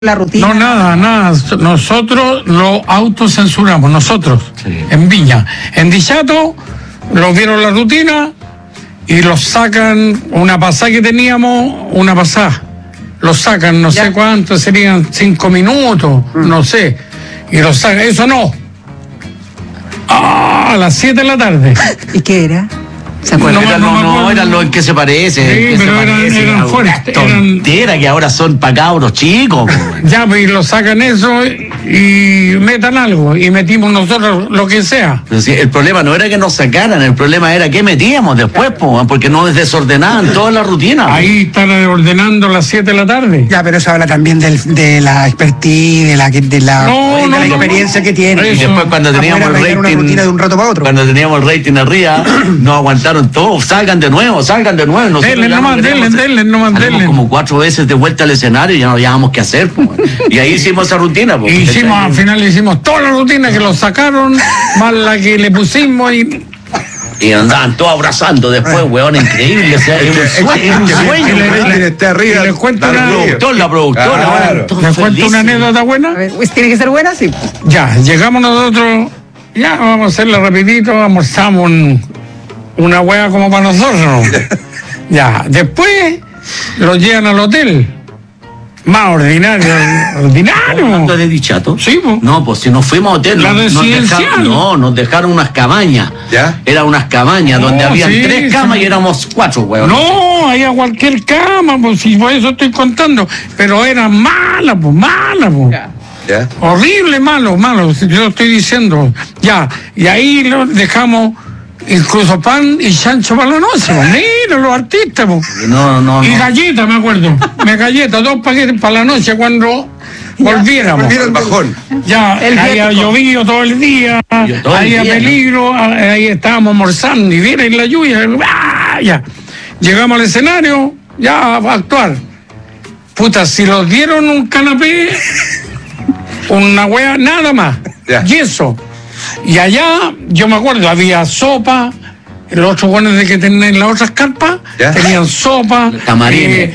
la rutina. No, nada. Nosotros lo autocensuramos, nosotros, sí. En Viña. En Dichato, los vieron la rutina y los sacan, una pasada que teníamos, los sacan, no sé cuánto, serían 5 minutos, no sé, y los sacan, eso no. A las 7 de la tarde. ¿Y qué era? ¿Se acuerdan? Eran los en que se parece. Sí, pero eran fuertes. Tontera que ahora son pa' cabros chicos. Ya, pues, y lo sacan eso y metan algo. Y metimos nosotros lo que sea. Sí, el problema no era que nos sacaran, el problema era que metíamos después, porque nos desordenaban toda la rutina. Ahí están ordenando a las 7 de la tarde. Ya, pero eso habla también de la expertise, de la experiencia que tiene. Y después cuando teníamos el rating, una rutina de un rato para otro. Cuando teníamos el rating arriba, nos aguantaron todos, salgan de nuevo. Denle nomás. Como 4 veces de vuelta al escenario y ya no habíamos qué hacer. Y ahí hicimos esa rutina. Al final hicimos toda la rutina que lo sacaron, más la que le pusimos y andaban todos abrazando después, weón, increíble. O sea, es un sueño. Les cuento la productora. ¿Les cuento una anécdota buena? ¿Tiene que ser buena? Sí. Ya, llegamos nosotros, ya vamos a hacerla rapidito, almorzamos una hueá como para nosotros. Ya, después los llevan al hotel. Más ordinario. ¿Hablando de Dichato? Sí, pues. No, pues si nos fuimos a hotel, nos dejaron unas cabañas. ¿Ya? Eran unas cabañas donde habían 3 camas y éramos 4, weón. No, había cualquier cama, pues si por eso estoy contando. Pero eran malas, pues. ¿Ya? Horrible, malo, yo estoy diciendo. Ya, y ahí lo dejamos. Incluso pan y chancho para la noche, mira los artistas, y galletas, me acuerdo, 2 paquetes para la noche cuando volviéramos. El bajón. Ya, había llovido todo el día, había peligro, ahí estábamos almorzando y viene la lluvia, ya. Llegamos al escenario, ya a actuar. Puta, si los dieron un canapé, una wea, nada más, y eso. Y allá, yo me acuerdo, había sopa, los otros buenos de que tenían en las otras carpas, tenían sopa, camarines,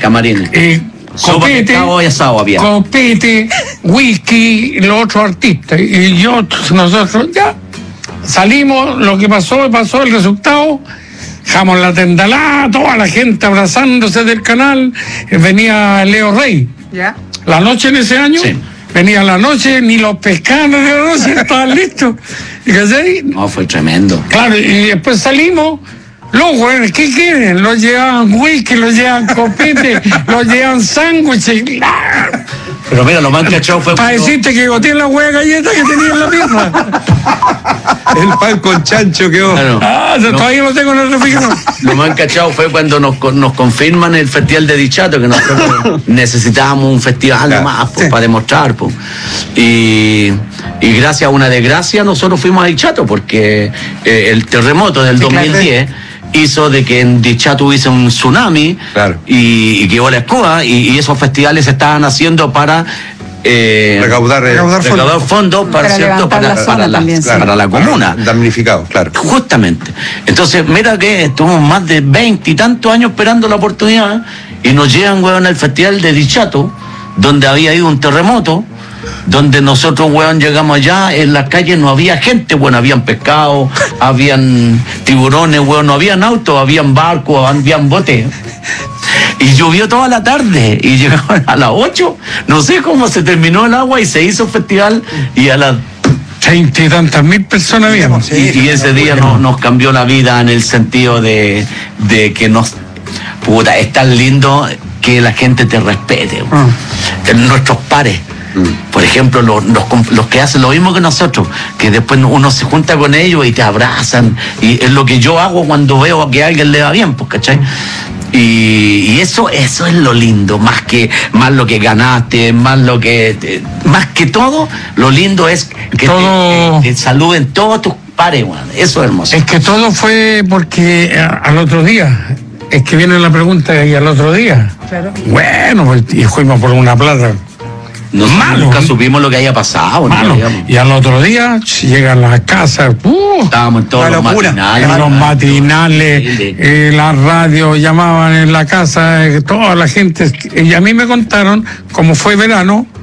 copete, whisky, los otros artistas. Y nosotros ya salimos, lo que pasó, el resultado, dejamos la tendalada, toda la gente abrazándose del canal, venía Leo Rey. La noche en ese año. Sí. Venía la noche, ni los pescados de la noche estaban listos. No, fue tremendo. Claro, y después salimos, los güeyes, ¿qué quieren? Los llevaban whisky, los llevaban copete, los llevaban sándwiches. Pero mira, lo más cachado fue... Para decirte que goteé la hueá galleta que tenía en la pierna. El pan con chancho quedó. Claro. Todavía lo tengo en el refrigerador. Lo más cachado fue cuando nos confirman el festival de Dichato, que nosotros necesitábamos un festival más para demostrar. Y gracias a una desgracia nosotros fuimos a Dichato, porque el terremoto del 2010... hizo de que en Dichato hubiese un tsunami y quedó la escoba y esos festivales se estaban haciendo para recaudar fondos para la comuna. Damnificado, claro. Justamente. Entonces, mira que estuvimos más de 20 y tantos años esperando la oportunidad y nos llegan, weón, al festival de Dichato, donde había ido un terremoto, donde nosotros, weón, llegamos allá, en las calles no había gente, bueno, habían pescado, habían tiburones, weón, no habían autos, habían barcos, habían botes. Y llovió toda la tarde, y llegamos a las 8, no sé cómo se terminó el agua y se hizo el festival, y a las 30 y tantas mil personas habíamos. Y ese día nos cambió la vida en el sentido de que puta, es tan lindo que la gente te respete, nuestros pares. Por ejemplo, los que hacen lo mismo que nosotros, que después uno se junta con ellos y te abrazan, y es lo que yo hago cuando veo que a alguien le va bien, pues, ¿cachai? Y eso es lo lindo, más lo que ganaste, más que todo, lo lindo es que te saluden todos tus pares, man. Eso es hermoso. Es que todo fue porque al otro día, es que viene la pregunta, y al otro día, bueno, pues, y fuimos por una plata. Nunca supimos lo que haya pasado. Y al otro día llegan las casas, estábamos en todos los matinales, la radio llamaban en la casa, toda la gente. Y a mí me contaron, como fue verano,